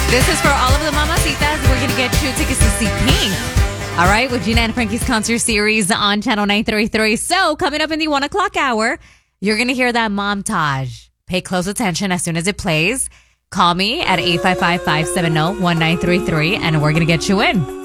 This is for all of the mamacitas. We're going to get you tickets to see Pink. All right, with Gina and Frankie's concert series on Channel 933. So, coming up in the 1 o'clock hour, you're going to hear that montage. Pay close attention as soon as it plays. Call me at 855-570-1933, and we're going to get you in.